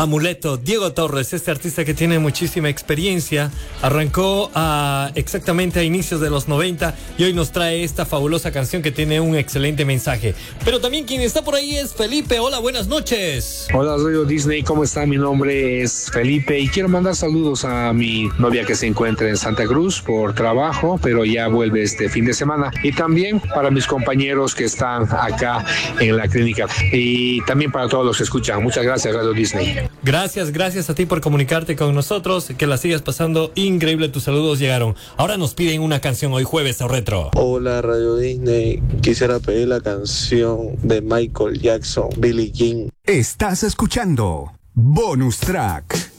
Amuleto, Diego Torres, este artista que tiene muchísima experiencia, arrancó exactamente a inicios de los 90 y hoy nos trae esta fabulosa canción que tiene un excelente mensaje. Pero también quien está por ahí es Felipe. Hola, buenas noches. Hola, Radio Disney, ¿cómo está? Mi nombre es Felipe y quiero mandar saludos a mi novia que se encuentra en Santa Cruz por trabajo, pero ya vuelve este fin de semana. Y también para mis compañeros que están acá en la clínica. Y también para todos los que escuchan. Muchas gracias, Radio Disney. Gracias a ti por comunicarte con nosotros. Que la sigas pasando increíble. Tus saludos llegaron. Ahora nos piden una canción hoy jueves a Retro. Hola, Radio Disney. Quisiera pedir la canción de Michael Jackson, Billie Jean. Estás escuchando Bonus Track.